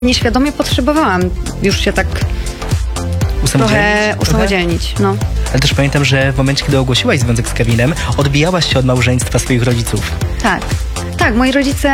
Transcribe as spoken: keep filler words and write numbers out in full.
Nieświadomie potrzebowałam już się tak trochę usamodzielnić. No. Ale też pamiętam, że w momencie, kiedy ogłosiłaś związek z Kevinem, odbijałaś się od małżeństwa swoich rodziców. Tak, tak, moi rodzice